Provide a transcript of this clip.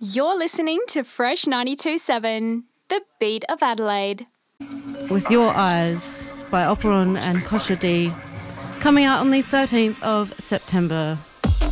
You're listening to Fresh 92.7, the beat of Adelaide. With Your Eyes by Operon and Kosha D, coming out on the 13th of September.